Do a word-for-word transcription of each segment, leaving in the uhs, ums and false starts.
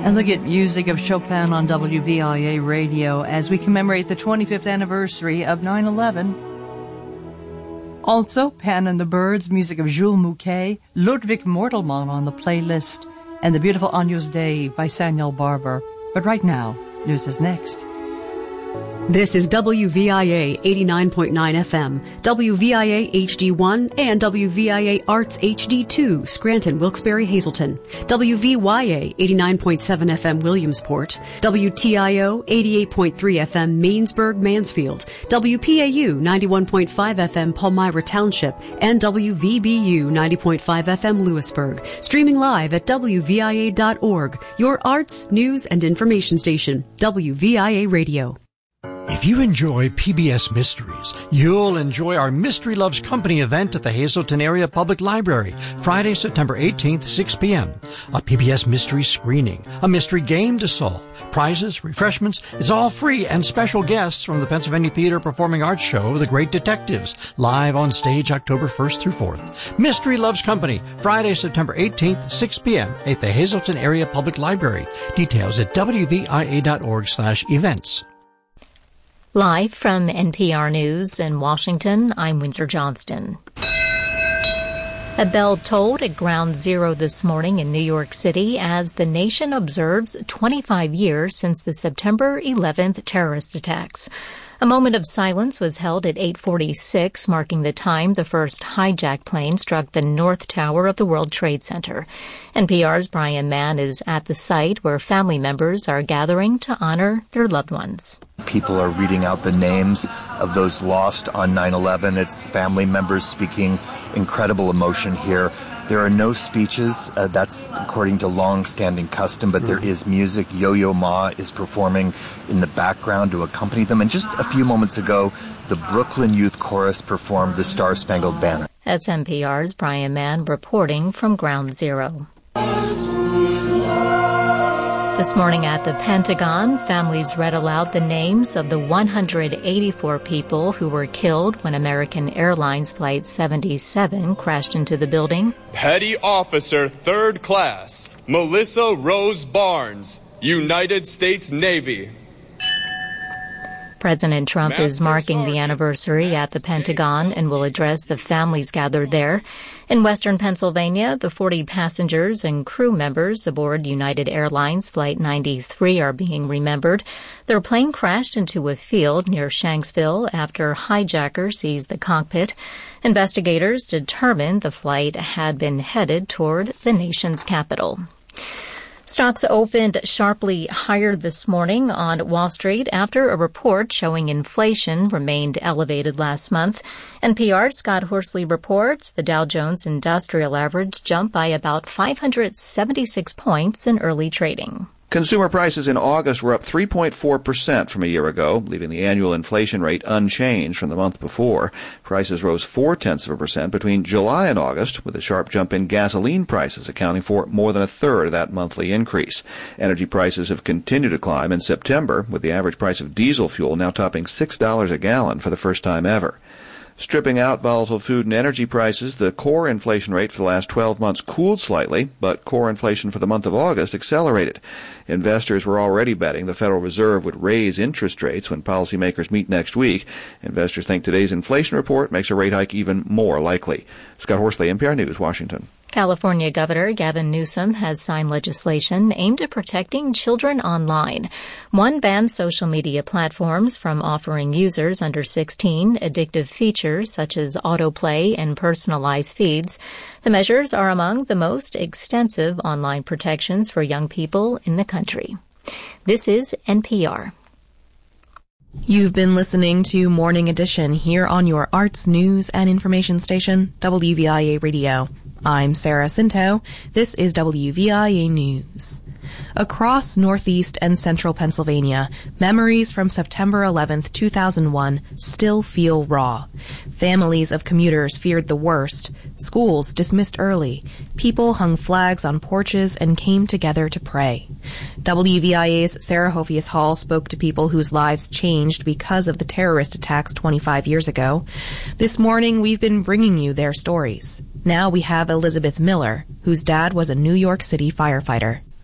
Elegant music of Chopin on W V I A radio as we commemorate the twenty-fifth anniversary of nine eleven. Also, Pan and the Birds, music of Jules Mouquet, Ludwig Mortelmann on the playlist, and the beautiful Agnus Dei by Samuel Barber. But right now, news is next. This is W V I A eighty-nine point nine F M, W V I A H D one, and W V I A Arts H D two, Scranton, Wilkes-Barre, Hazleton, W V Y A eighty-nine point seven F M, Williamsport, W T I O eighty-eight point three F M, Mainsburg, Mansfield, W P A U ninety-one point five F M, Palmyra Township, and W V B U ninety point five F M, Lewisburg. Streaming live at W V I A dot org, your arts, news, and information station, W V I A Radio. If you enjoy P B S Mysteries, you'll enjoy our Mystery Loves Company event at the Hazleton Area Public Library, Friday, September eighteenth, six p.m. A P B S mystery screening, a mystery game to solve, prizes, refreshments. It's all free, and special guests from the Pennsylvania Theater Performing Arts Show, The Great Detectives, live on stage October first through fourth. Mystery Loves Company, Friday, September eighteenth, six p.m. at the Hazleton Area Public Library. Details at W V I A dot org slash events. Live from N P R News in Washington, I'm Windsor Johnston. A bell tolled at Ground Zero this morning in New York City as the nation observes twenty-five years since the September eleventh terrorist attacks. A moment of silence was held at eight forty-six, marking the time the first hijacked plane struck the North Tower of the World Trade Center. N P R's Brian Mann is at the site where family members are gathering to honor their loved ones. People are reading out the names of those lost on nine eleven. It's family members speaking incredible emotion here. There are no speeches. Uh, that's according to long-standing custom, but there is music. Yo-Yo Ma is performing in the background to accompany them. And just a few moments ago, the Brooklyn Youth Chorus performed the Star-Spangled Banner. That's N P R's Brian Mann reporting from Ground Zero. This morning at the Pentagon, families read aloud the names of the one hundred eighty-four people who were killed when American Airlines Flight seventy-seven crashed into the building. Petty Officer Third Class Melissa Rose Barnes, United States Navy. President Trump is marking the anniversary at the Pentagon and will address the families gathered there. In western Pennsylvania, the forty passengers and crew members aboard United Airlines Flight ninety-three are being remembered. Their plane crashed into a field near Shanksville after hijackers seized the cockpit. Investigators determined the flight had been headed toward the nation's capital. Stocks opened sharply higher this morning on Wall Street after a report showing inflation remained elevated last month. N P R's Scott Horsley reports the Dow Jones Industrial Average jumped by about five hundred seventy-six points in early trading. Consumer prices in August were up three point four percent from a year ago, leaving the annual inflation rate unchanged from the month before. Prices rose four-tenths of a percent between July and August, with a sharp jump in gasoline prices accounting for more than a third of that monthly increase. Energy prices have continued to climb in September, with the average price of diesel fuel now topping six dollars a gallon for the first time ever. Stripping out volatile food and energy prices, the core inflation rate for the last twelve months cooled slightly, but core inflation for the month of August accelerated. Investors were already betting the Federal Reserve would raise interest rates when policymakers meet next week. Investors think today's inflation report makes a rate hike even more likely. Scott Horsley, N P R News, Washington. California Governor Gavin Newsom has signed legislation aimed at protecting children online. One bans social media platforms from offering users under sixteen addictive features such as autoplay and personalized feeds. The measures are among the most extensive online protections for young people in the country. This is N P R. You've been listening to Morning Edition here on your arts, news, and information station, W V I A Radio. I'm Sarah Cinto. This is W V I A News. Across northeast and central Pennsylvania, memories from September eleventh, two thousand one still feel raw. Families of commuters feared the worst. Schools dismissed early. People hung flags on porches and came together to pray. W V I A's Sarah Hofius Hall spoke to people whose lives changed because of the terrorist attacks twenty-five years ago. This morning, we've been bringing you their stories. Now we have Elizabeth Miller, whose dad was a New York City firefighter.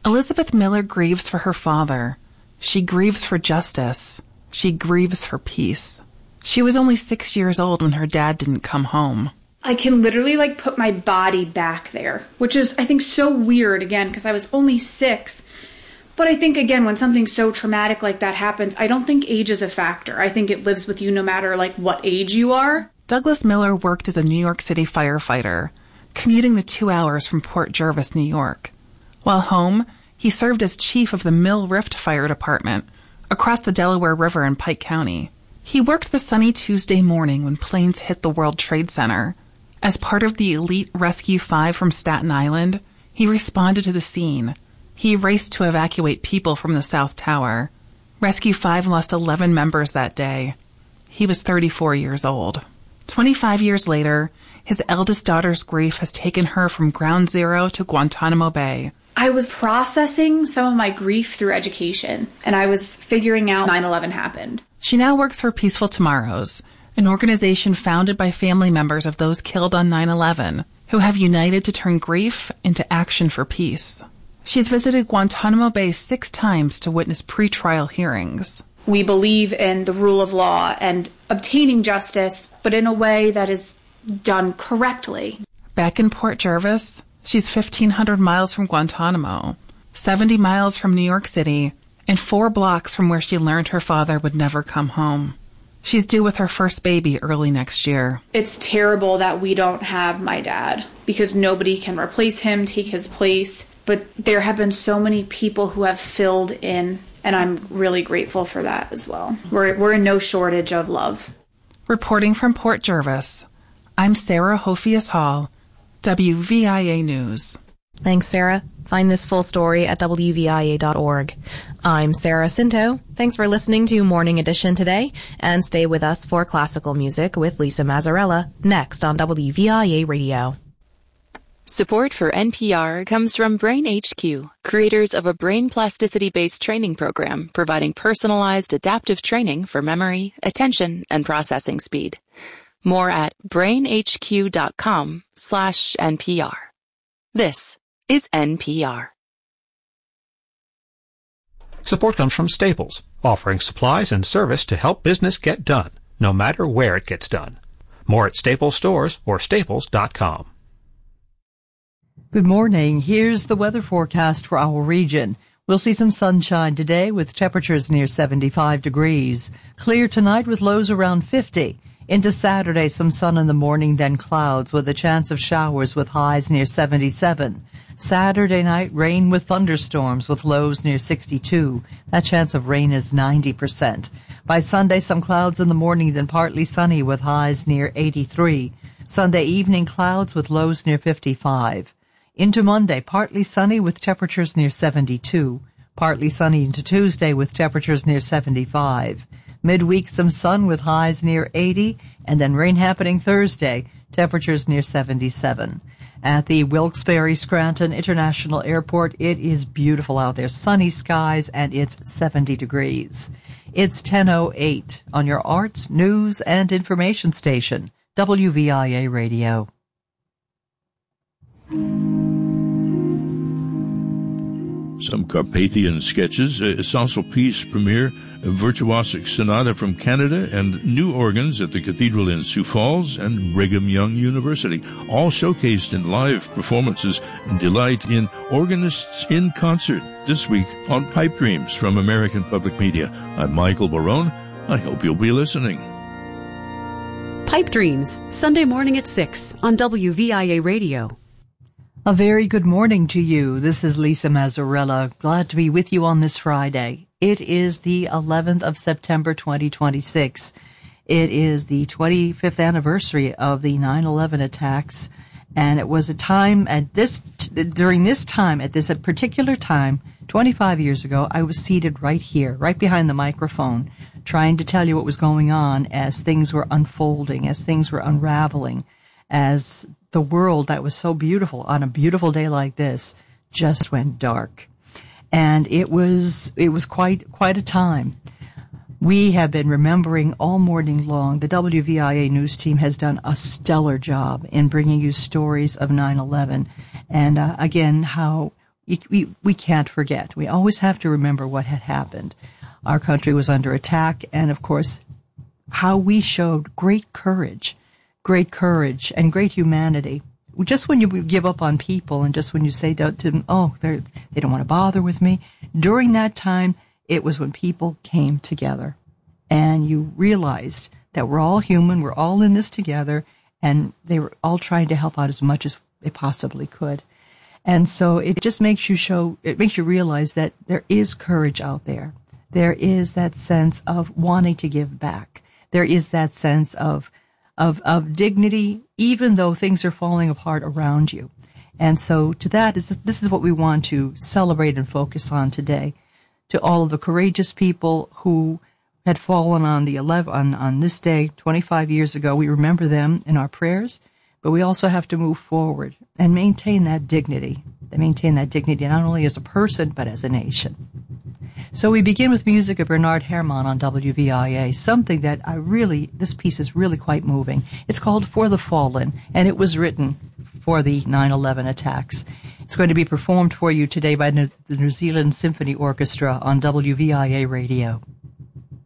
Elizabeth Miller grieves for her father. She grieves for justice. She grieves for peace. She was only six years old when her dad didn't come home. I can literally like put my body back there, which is, I think, so weird again, because I was only six. But I think, again, when something so traumatic like that happens, I don't think age is a factor. I think it lives with you no matter like what age you are. Douglas Miller worked as a New York City firefighter, commuting the two hours from Port Jervis, New York. While home, he served as chief of the Mill Rift Fire Department across the Delaware River in Pike County. He worked the sunny Tuesday morning when planes hit the World Trade Center. As part of the elite Rescue five from Staten Island, he responded to the scene. He raced to evacuate people from the South Tower. Rescue five lost eleven members that day. He was thirty-four years old. Twenty-five years later, his eldest daughter's grief has taken her from Ground Zero to Guantanamo Bay. I was processing some of my grief through education, and I was figuring out nine eleven happened. She now works for Peaceful Tomorrows, an organization founded by family members of those killed on nine eleven, who have united to turn grief into action for peace. She's visited Guantanamo Bay six times to witness pretrial hearings. We believe in the rule of law and obtaining justice, but in a way that is done correctly. Back in Port Jervis, she's fifteen hundred miles from Guantanamo, seventy miles from New York City, and four blocks from where she learned her father would never come home. She's due with her first baby early next year. It's terrible that we don't have my dad, because nobody can replace him, take his place. But there have been so many people who have filled in, and I'm really grateful for that as well. We're, we're in no shortage of love. Reporting from Port Jervis, I'm Sarah Hofias Hall, W V I A News. Thanks, Sarah. Find this full story at W V I A dot org. I'm Sarah Cinto. Thanks for listening to Morning Edition today, and stay with us for classical music with Lisa Mazzarella next on W V I A Radio. Support for N P R comes from Brain H Q, creators of a brain plasticity-based training program providing personalized adaptive training for memory, attention, and processing speed. More at brainhq.com slash NPR. This is N P R. Support comes from Staples, offering supplies and service to help business get done, no matter where it gets done. More at Staples stores or staples dot com. Good morning. Here's the weather forecast for our region. We'll see some sunshine today with temperatures near seventy-five degrees. Clear tonight with lows around fifty. Into Saturday, some sun in the morning, then clouds with a chance of showers with highs near seventy-seven. Saturday night, rain with thunderstorms with lows near sixty-two. That chance of rain is ninety percent. By Sunday, some clouds in the morning, then partly sunny with highs near eighty-three. Sunday evening, clouds with lows near fifty-five. Into Monday, partly sunny with temperatures near seventy-two. Partly sunny into Tuesday with temperatures near seventy-five. Midweek, some sun with highs near eighty, and then rain happening Thursday, temperatures near seventy-seven. At the Wilkes-Barre Scranton International Airport, it is beautiful out there, sunny skies, and it's seventy degrees. It's ten oh eight on your arts, news, and information station, W V I A Radio. Some Carpathian sketches, a salsa piece premiere, a virtuosic sonata from Canada, and new organs at the Cathedral in Sioux Falls and Brigham Young University, all showcased in live performances and delight in Organists in Concert this week on Pipe Dreams from American Public Media. I'm Michael Barone. I hope you'll be listening. Pipe Dreams, Sunday morning at six on W V I A Radio. A very good morning to you. This is Lisa Mazzarella. Glad to be with you on this Friday. It is the eleventh of September, twenty twenty-six. It is the twenty-fifth anniversary of the nine eleven attacks, and it was a time at this, during this time, at this particular time, twenty-five years ago, I was seated right here, right behind the microphone, trying to tell you what was going on as things were unfolding, as things were unraveling, as the world that was so beautiful on a beautiful day like this just went dark. And it was, it was quite, quite a time. We have been remembering all morning long. The W V I A news team has done a stellar job in bringing you stories of nine eleven. And uh, again, how we, we can't forget. We always have to remember what had happened. Our country was under attack, and of course, how we showed great courage, great courage, and great humanity. Just when you give up on people, and just when you say to them, oh, they they don't want to bother with me, during that time, it was when people came together, and you realized that we're all human, we're all in this together, and they were all trying to help out as much as they possibly could. And so it just makes you show, it makes you realize that there is courage out there. There is that sense of wanting to give back. There is that sense of, of, of dignity, even though things are falling apart around you. And so to that, is this is what we want to celebrate and focus on today. To all of the courageous people who had fallen on the eleven, on, on this day twenty-five years ago, we remember them in our prayers, but we also have to move forward and maintain that dignity, maintain that dignity not only as a person, but as a nation. So we begin with music of Bernard Herrmann on W V I A, something that I really, this piece is really quite moving. It's called For the Fallen, and it was written for the nine eleven attacks. It's going to be performed for you today by the New Zealand Symphony Orchestra on W V I A Radio.